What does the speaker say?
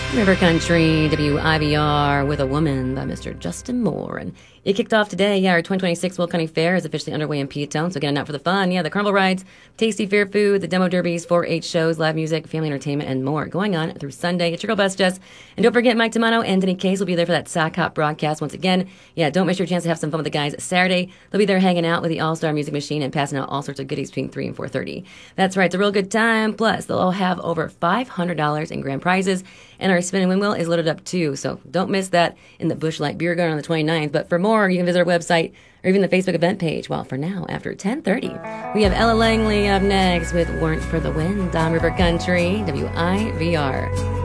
River Country, WIVR, with a Woman by Mr. Justin Moore. And it kicked off today. Yeah, our 2026 Will County Fair is officially underway in Peatone, so get on out for the fun. Yeah, the carnival rides, tasty fair food, the demo derbies, 4-H shows, live music, family entertainment, and more going on through Sunday. It's your girl Best Jess. And don't forget, Mike Tamano and Denny Case will be there for that Sock Hop broadcast once again. Yeah, don't miss your chance to have some fun with the guys Saturday. They'll be there hanging out with the All-Star Music Machine and passing out all sorts of goodies between 3 and 4:30. That's right, it's a real good time. Plus, they'll all have over $500 in grand prizes. And our spin and win wheel is loaded up too, so don't miss that in the Busch Light Beer Garden on the 29th. But for more, you can visit our website or even the Facebook event page. Well, for now, after 10:30, we have Ella Langley up next with Warrant for the Wind on River Country, WIVR.